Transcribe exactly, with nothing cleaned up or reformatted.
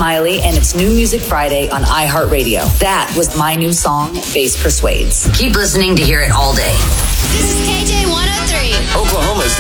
Smiley and it's New Music Friday on iHeartRadio. That was my new song, Bass Persuades. Keep listening to hear it all day. This is K J one oh three. Oklahoma's